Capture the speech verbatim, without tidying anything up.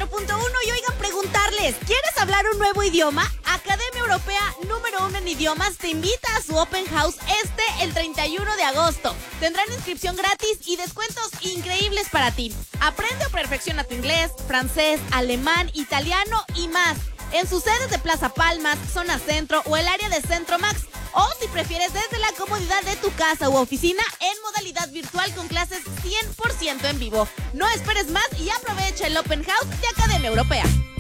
cuatro punto uno y oigan, preguntarles, ¿quieres hablar un nuevo idioma? Academia Europea número uno en idiomas te invita a su Open House este el treinta y uno de agosto. Tendrán inscripción gratis y descuentos increíbles para ti. Aprende o perfecciona tu inglés, francés, alemán, italiano y más. En sus sedes de Plaza Palmas, Zona Centro o el área de Centro Max. O si prefieres desde la comodidad de tu casa u oficina en modalidad virtual con clases cien por ciento en vivo. No esperes más y aprovecha el Open House de Academia Europea.